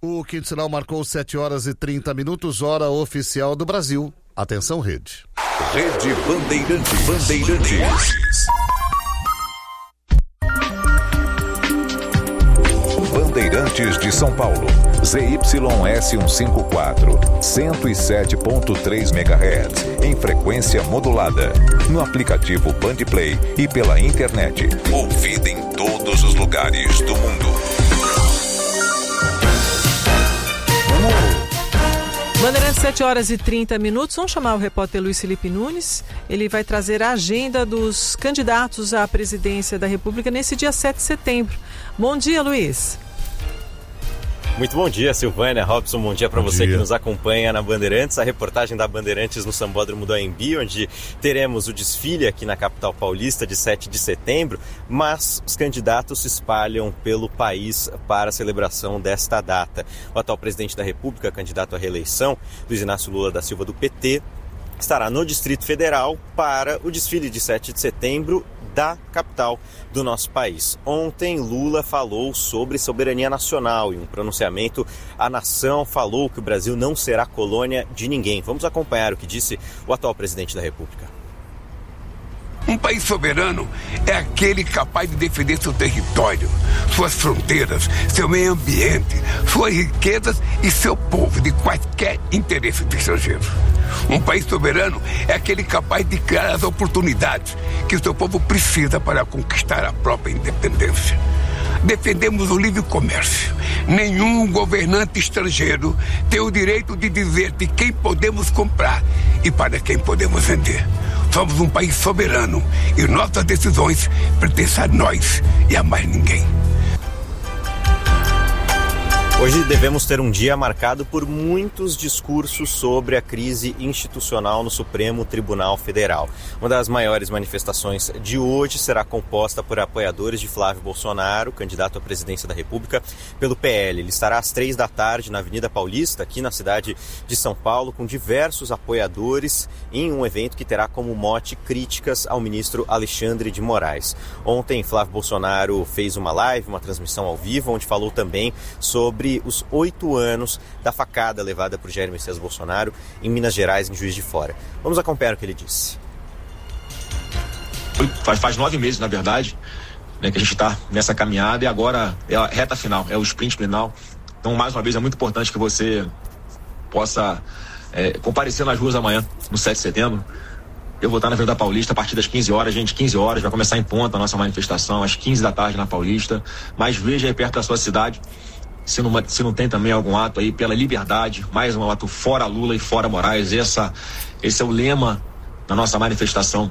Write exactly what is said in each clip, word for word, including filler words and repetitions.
O quinto sinal marcou sete horas e trinta minutos, hora oficial do Brasil. Atenção, Rede. Rede Bandeirantes. Bandeirantes. Bandeirantes de São Paulo. Z Y S cento e cinquenta e quatro, cento e sete ponto três megahertz, em frequência modulada. No aplicativo Bandplay e pela internet. Ouvida em todos os lugares do mundo. Bandeirantes, sete horas e trinta minutos. Vamos chamar o repórter Luiz Felipe Nunes. Ele vai trazer a agenda dos candidatos à presidência da República nesse dia sete de setembro. Bom dia, Luiz. Muito bom dia, Silvânia, Robson, bom dia para você dia. que nos acompanha na Bandeirantes. A reportagem da Bandeirantes no Sambódromo do Anhembi, onde teremos o desfile aqui na capital paulista de sete de setembro, mas os candidatos se espalham pelo país para a celebração desta data. O atual presidente da República, candidato à reeleição, Luiz Inácio Lula da Silva do P T, estará no Distrito Federal para o desfile de sete de setembro da capital do nosso país. Ontem, Lula falou sobre soberania nacional. Em um pronunciamento, a nação falou que o Brasil não será colônia de ninguém. Vamos acompanhar o que disse o atual presidente da República. Um país soberano é aquele capaz de defender seu território, suas fronteiras, seu meio ambiente, suas riquezas e seu povo de quaisquer interesses estrangeiros. Um país soberano é aquele capaz de criar as oportunidades que o seu povo precisa para conquistar a própria independência. Defendemos o livre comércio. Nenhum governante estrangeiro tem o direito de dizer de quem podemos comprar e para quem podemos vender. Somos um país soberano e nossas decisões pertencem a nós e a mais ninguém. Hoje devemos ter um dia marcado por muitos discursos sobre a crise institucional no Supremo Tribunal Federal. Uma das maiores manifestações de hoje será composta por apoiadores de Flávio Bolsonaro, candidato à presidência da República, pelo P L. Ele estará às três da tarde na Avenida Paulista, aqui na cidade de São Paulo, com diversos apoiadores em um evento que terá como mote críticas ao ministro Alexandre de Moraes. Ontem, Flávio Bolsonaro fez uma live, uma transmissão ao vivo, onde falou também sobre os oito anos da facada levada por Jair Messias Bolsonaro em Minas Gerais, em Juiz de Fora. Vamos acompanhar o que ele disse. Faz, faz nove meses, na verdade, né, que a gente está nessa caminhada e agora é a reta final, é o sprint final. Então, mais uma vez, é muito importante que você possa é, comparecer nas ruas amanhã, no sete de setembro. Eu vou estar na Avenida Paulista a partir das quinze horas, gente, quinze horas, vai começar em ponta a nossa manifestação, às quinze da tarde na Paulista. Mas veja aí perto da sua cidade, Se não, se não tem também algum ato aí pela liberdade, mais um ato fora Lula e fora Moraes. Essa, esse é o lema da nossa manifestação.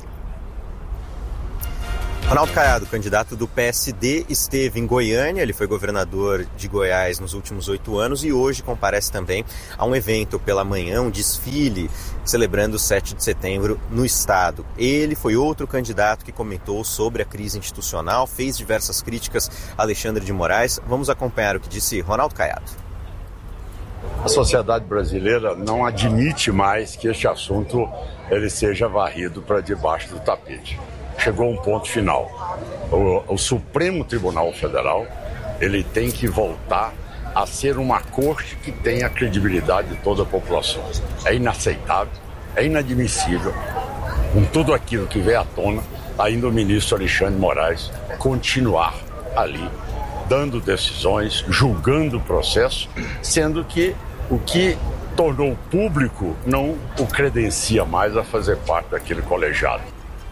Ronaldo Caiado, candidato do P S D, esteve em Goiânia. Ele foi governador de Goiás nos últimos oito anos e hoje comparece também a um evento pela manhã, um desfile celebrando o sete de setembro no estado. Ele foi outro candidato que comentou sobre a crise institucional, fez diversas críticas a Alexandre de Moraes. Vamos acompanhar o que disse Ronaldo Caiado. A sociedade brasileira não admite mais que este assunto ele seja varrido para debaixo do tapete. Chegou um ponto final. O, o Supremo Tribunal Federal ele tem que voltar a ser uma corte que tenha a credibilidade de toda a população. É inaceitável, é inadmissível, com tudo aquilo que veio à tona, ainda o ministro Alexandre de Moraes continuar ali, dando decisões, julgando o processo, sendo que o que tornou público não o credencia mais a fazer parte daquele colegiado.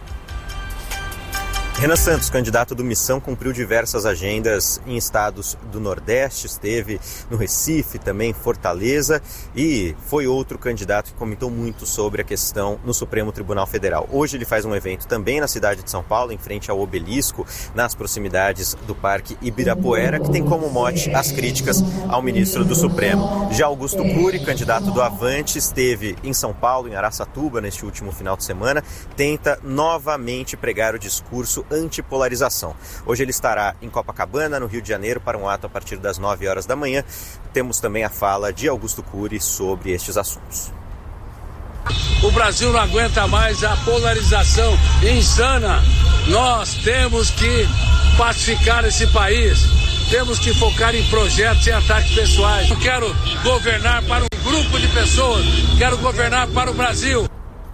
Renan Santos, candidato do Missão, cumpriu diversas agendas em estados do Nordeste, esteve no Recife, também em Fortaleza, e foi outro candidato que comentou muito sobre a questão no Supremo Tribunal Federal. Hoje ele faz um evento também na cidade de São Paulo, em frente ao Obelisco, nas proximidades do Parque Ibirapuera, que tem como mote as críticas ao ministro do Supremo. Já Augusto Cury, candidato do Avante, esteve em São Paulo, em Araçatuba, neste último final de semana, tenta novamente pregar o discurso antipolarização. Hoje ele estará em Copacabana, no Rio de Janeiro, para um ato a partir das nove horas da manhã. Temos também a fala de Augusto Cury sobre estes assuntos. O Brasil não aguenta mais a polarização insana. Nós temos que pacificar esse país. Temos que focar em projetos e ataques pessoais. Eu quero governar para um grupo de pessoas, quero governar para o Brasil.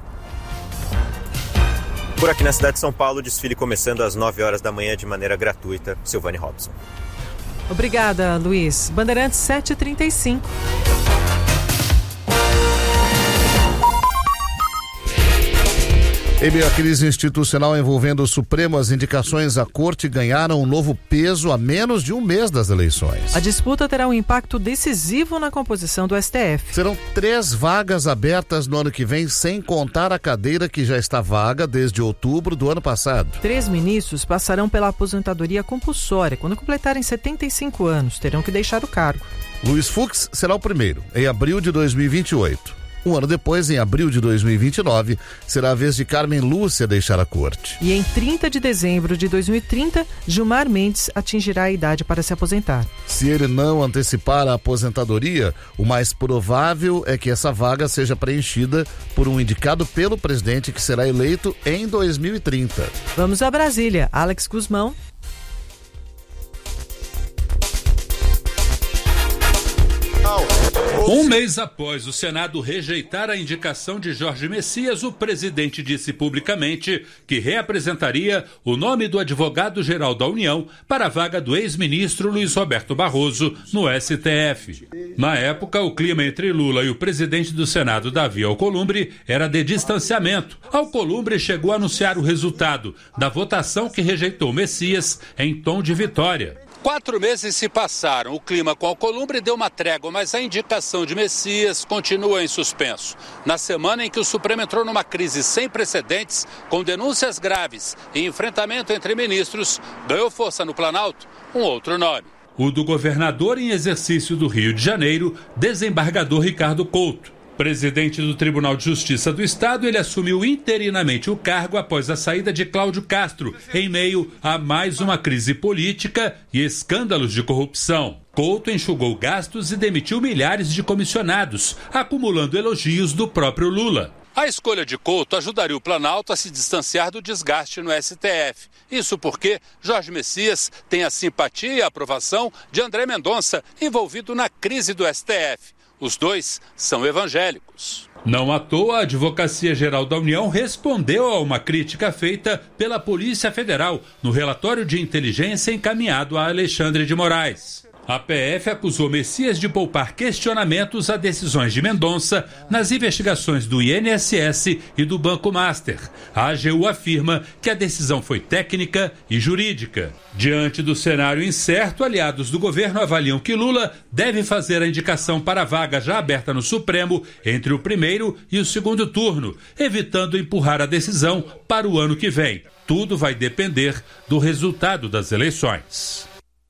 Por aqui na cidade de São Paulo, o desfile começando às nove horas da manhã de maneira gratuita. Silvane Robson. Obrigada, Luiz. Bandeirantes sete e trinta e cinco. Em meio à crise institucional envolvendo o Supremo, as indicações à corte ganharam um novo peso a menos de um mês das eleições. A disputa terá um impacto decisivo na composição do S T F. Serão três vagas abertas no ano que vem, sem contar a cadeira que já está vaga desde outubro do ano passado. Três ministros passarão pela aposentadoria compulsória. Quando completarem setenta e cinco anos, terão que deixar o cargo. Luiz Fux será o primeiro, em abril de dois mil e vinte e oito. Um ano depois, em abril de dois mil e vinte e nove, será a vez de Carmen Lúcia deixar a corte. E em trinta de dezembro de dois mil e trinta, Gilmar Mendes atingirá a idade para se aposentar. Se ele não antecipar a aposentadoria, o mais provável é que essa vaga seja preenchida por um indicado pelo presidente que será eleito em dois mil e trinta. Vamos a Brasília. Alex Guzmão. Um mês após o Senado rejeitar a indicação de Jorge Messias, o presidente disse publicamente que reapresentaria o nome do advogado-geral da União para a vaga do ex-ministro Luiz Roberto Barroso no S T F. Na época, o clima entre Lula e o presidente do Senado, Davi Alcolumbre, era de distanciamento. Alcolumbre chegou a anunciar o resultado da votação que rejeitou Messias em tom de vitória. Quatro meses se passaram, o clima com Alcolumbre deu uma trégua, mas a indicação de Messias continua em suspenso. Na semana em que o Supremo entrou numa crise sem precedentes, com denúncias graves e enfrentamento entre ministros, ganhou força no Planalto um outro nome. O do governador em exercício do Rio de Janeiro, desembargador Ricardo Couto. Presidente do Tribunal de Justiça do Estado, ele assumiu interinamente o cargo após a saída de Cláudio Castro, em meio a mais uma crise política e escândalos de corrupção. Couto enxugou gastos e demitiu milhares de comissionados, acumulando elogios do próprio Lula. A escolha de Couto ajudaria o Planalto a se distanciar do desgaste no S T F. Isso porque Jorge Messias tem a simpatia e a aprovação de André Mendonça, envolvido na crise do S T F. Os dois são evangélicos. Não à toa, a Advocacia Geral da União respondeu a uma crítica feita pela Polícia Federal no relatório de inteligência encaminhado a Alexandre de Moraes. A P F acusou Messias de poupar questionamentos a decisões de Mendonça nas investigações do I N S S e do Banco Master. A A G U afirma que a decisão foi técnica e jurídica. Diante do cenário incerto, aliados do governo avaliam que Lula deve fazer a indicação para a vaga já aberta no Supremo entre o primeiro e o segundo turno, evitando empurrar a decisão para o ano que vem. Tudo vai depender do resultado das eleições.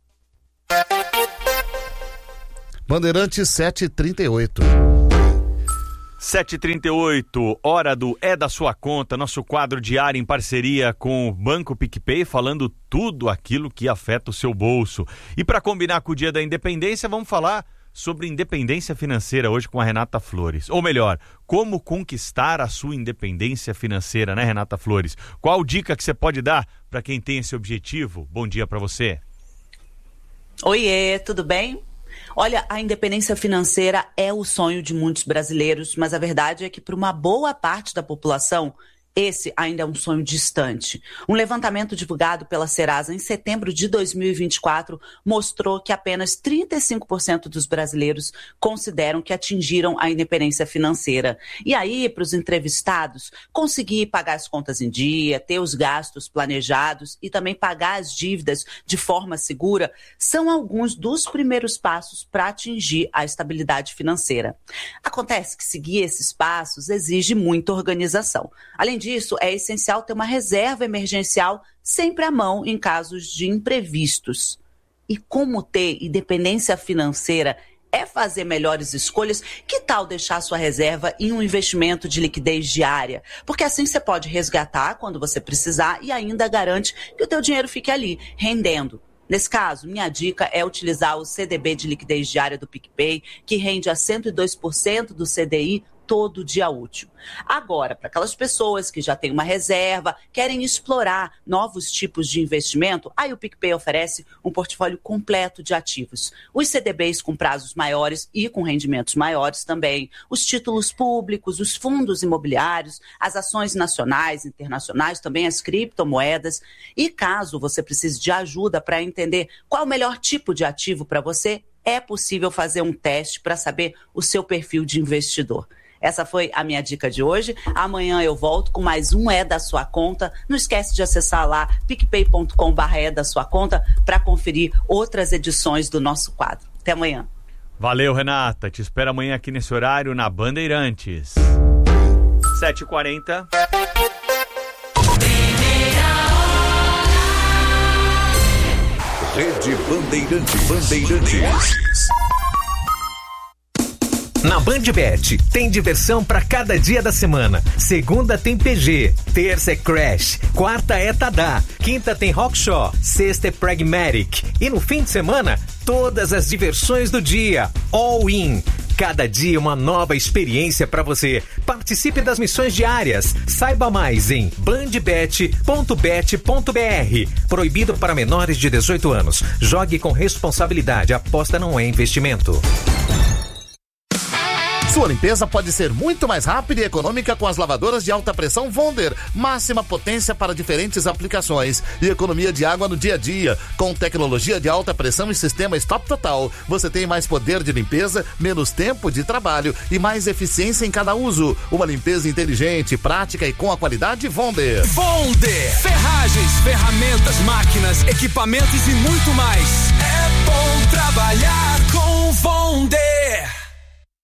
Bandeirantes sete e trinta e oito. sete e trinta e oito, hora do É da Sua Conta, nosso quadro diário em parceria com o Banco PicPay, falando tudo aquilo que afeta o seu bolso. E para combinar com o Dia da Independência, vamos falar sobre independência financeira hoje com a Renata Flores. Ou melhor, como conquistar a sua independência financeira, né, Renata Flores? Qual dica que você pode dar para quem tem esse objetivo? Bom dia para você. Oiê, tudo bem? Olha, a independência financeira é o sonho de muitos brasileiros, mas a verdade é que para uma boa parte da população, esse ainda é um sonho distante. Um levantamento divulgado pela Serasa em setembro de dois mil e vinte e quatro mostrou que apenas trinta e cinco por cento dos brasileiros consideram que atingiram a independência financeira. E aí, para os entrevistados, conseguir pagar as contas em dia, ter os gastos planejados e também pagar as dívidas de forma segura, são alguns dos primeiros passos para atingir a estabilidade financeira. Acontece que seguir esses passos exige muita organização. Além disso, disso, é essencial ter uma reserva emergencial sempre à mão em casos de imprevistos. E como ter independência financeira é fazer melhores escolhas, que tal deixar sua reserva em um investimento de liquidez diária? Porque assim você pode resgatar quando você precisar e ainda garante que o teu dinheiro fique ali, rendendo. Nesse caso, minha dica é utilizar o C D B de liquidez diária do PicPay, que rende a cento e dois por cento do C D I todo dia útil. Agora, para aquelas pessoas que já têm uma reserva, querem explorar novos tipos de investimento, aí o PicPay oferece um portfólio completo de ativos. Os C D Bs com prazos maiores e com rendimentos maiores também, os títulos públicos, os fundos imobiliários, as ações nacionais, internacionais, também as criptomoedas. E caso você precise de ajuda para entender qual o melhor tipo de ativo para você, é possível fazer um teste para saber o seu perfil de investidor. Essa foi a minha dica de hoje. Amanhã eu volto com mais um É da Sua Conta. Não esquece de acessar lá picpay ponto com barra é da sua conta para conferir outras edições do nosso quadro. Até amanhã. Valeu, Renata. Te espero amanhã aqui nesse horário na Bandeirantes. sete e quarenta. Rede Bandeirantes. Bandeirantes. Na BandBet, tem diversão para cada dia da semana. Segunda tem P G, terça é Crash, quarta é Tadá, quinta tem Rockshaw, sexta é Pragmatic. E no fim de semana, todas as diversões do dia. All in. Cada dia uma nova experiência para você. Participe das missões diárias. Saiba mais em bandbet ponto bet ponto br. Proibido para menores de dezoito anos. Jogue com responsabilidade. Aposta não é investimento. Sua limpeza pode ser muito mais rápida e econômica com as lavadoras de alta pressão Wonder. Máxima potência para diferentes aplicações e economia de água no dia a dia. Com tecnologia de alta pressão e sistema Stop Total, você tem mais poder de limpeza, menos tempo de trabalho e mais eficiência em cada uso. Uma limpeza inteligente, prática e com a qualidade Wonder. Wonder! Ferragens, ferramentas, máquinas, equipamentos e muito mais. É bom trabalhar com Wonder.